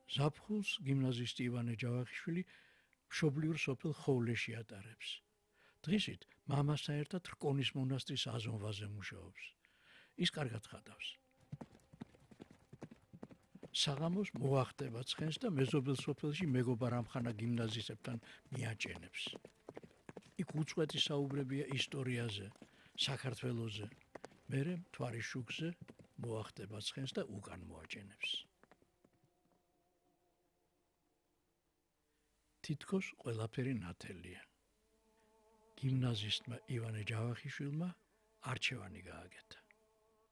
ზაფხულს გიმნაზისტი ივანე ჯავახიშვილი მშობლიურ სოფელ ხოვლეში ატარებს. დღისით მამასთან ერთად რკონის მონასტრის აზონვაზე მუშაობს. ის კარგად ხატავს. საღამოს მოახტება ცხენს და მეზობელ სოფელში მეგობარ ამხანა გიმნაზისტებთან მიაჭენებს. იქ უწყვეტი საუბრებია ისტორიაზე, საქართველოზე. მერე მთვარის შუქზე მოახტება ცხენს და უკან მოაჭენებს. თითქოს ყველაფერი ნათელია. გიმნაზისტმა ივანე ჯავახიშვილმა არჩევანი გააკეთა.